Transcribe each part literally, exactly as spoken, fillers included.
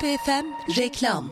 P F M reklam.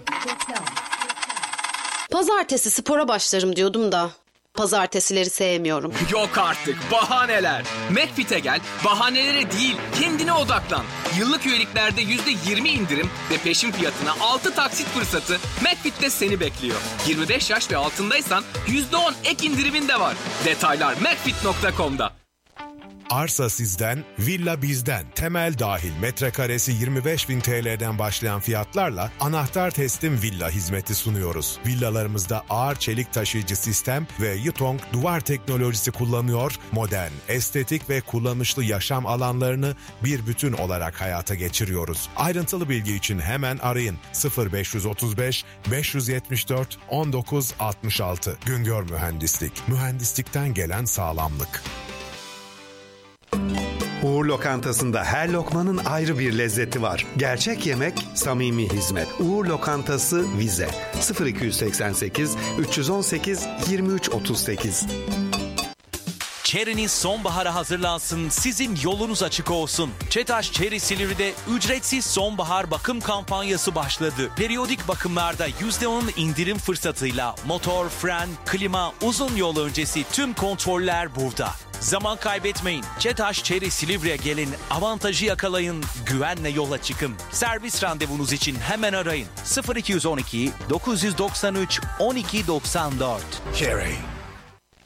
Pazartesi spora başlarım diyordum da pazartesileri sevmiyorum. Yok artık bahaneler. McFit'e gel, bahanelere değil kendine odaklan. Yıllık üyeliklerde yüzde yirmi indirim ve peşin fiyatına altı taksit fırsatı McFit'te seni bekliyor. yirmi beş yaş ve altındaysan yüzde on ek indirimin de var. Detaylar macfit nokta com'da. Arsa sizden, villa bizden. Temel dahil metrekaresi yirmi beş bin T L'den başlayan fiyatlarla anahtar teslim villa hizmeti sunuyoruz. Villalarımızda ağır çelik taşıyıcı sistem ve Yutong duvar teknolojisi kullanıyor, modern, estetik ve kullanışlı yaşam alanlarını bir bütün olarak hayata geçiriyoruz. Ayrıntılı bilgi için hemen arayın sıfır beş otuz beş beş yetmiş dört on dokuz altmış altı. Güngör Mühendislik, mühendislikten gelen sağlamlık. Uğur Lokantası'nda her lokmanın ayrı bir lezzeti var. Gerçek yemek, samimi hizmet. Uğur Lokantası Vize sıfır iki seksen sekiz üç on sekiz yirmi üç otuz sekiz. Chery'niz sonbahara hazırlansın, sizin yolunuz açık olsun. Çetaş Chery Silivri'de ücretsiz sonbahar bakım kampanyası başladı. Periyodik bakımlarda yüzde on indirim fırsatıyla motor, fren, klima, uzun yol öncesi tüm kontroller burada. Zaman kaybetmeyin. Çetaş Chery Silivri'ye gelin, avantajı yakalayın, güvenle yola çıkın. Servis randevunuz için hemen arayın. sıfır iki on iki dokuz doksan üç on iki doksan dört. Chery.